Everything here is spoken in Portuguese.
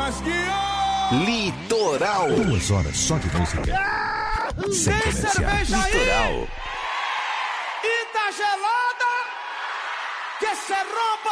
Litoral. 2 horas só de música. Sem Tem comercial. cerveja Litoral. aí? E tá gelada? Que se rompa